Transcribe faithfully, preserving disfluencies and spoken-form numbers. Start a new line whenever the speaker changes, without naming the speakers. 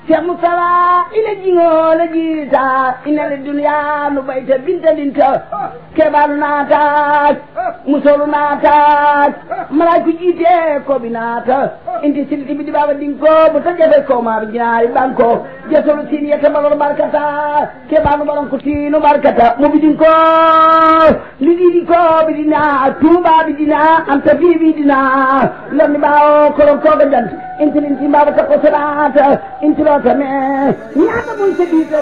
Cheikh Moustapha ina jingo la jiita ina le dunya nu bayta binta binta kebalu naata musolu naata mala ku jiite ko bi naata inti silti bi di baba dinko bu ta jafe ko ma bi ñaari banko jesolu sin yeta balor barkata kebalu balon ko sinu barkata mo bi dinko li di di ko bi dina tuba bi dina anta bi bi dina lonni bawo ko ko ga jant inti inti baba ta ko salata inti lo ta me ñaata mun se